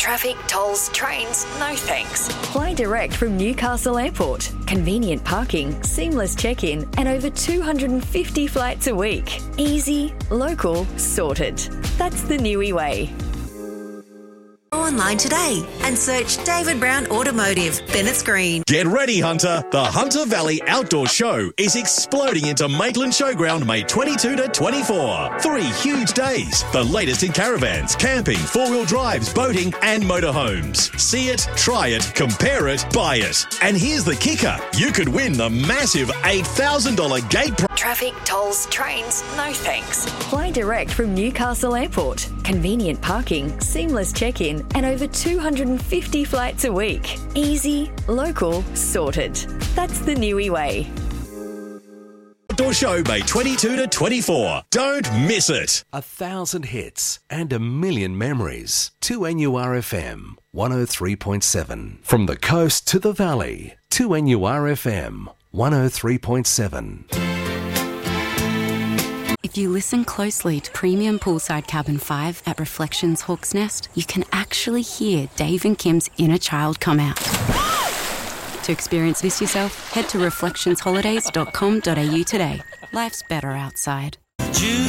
Traffic, tolls, trains, no thanks. Fly direct from Newcastle Airport. Convenient parking, seamless check-in, and over 250 flights a week. Easy, local, sorted. That's the Niue way. Go online today and search David Brown Automotive, Bennett's Green. Get ready, Hunter. The Hunter Valley Outdoor Show is exploding into Maitland Showground May 22 to 24. 3 huge days. The latest in caravans, camping, four-wheel drives, boating and motorhomes. See it, try it, compare it, buy it. And here's the kicker. You could win the massive $8,000 gate prize. Traffic, tolls, trains, no thanks. Fly direct from Newcastle Airport. Convenient parking, seamless check-in, and over 250 flights a week. Easy, local, sorted. That's the Niue way. Outdoor Show May 22 to 24. Don't miss it. 1,000 hits and 1,000,000 memories. 2NURFM 103.7. From the coast to the valley. 2NURFM 103.7. If you listen closely to Premium Poolside Cabin 5 at Reflections Hawk's Nest, you can actually hear Dave and Kim's inner child come out. To experience this yourself, head to reflectionsholidays.com.au today. Life's better outside.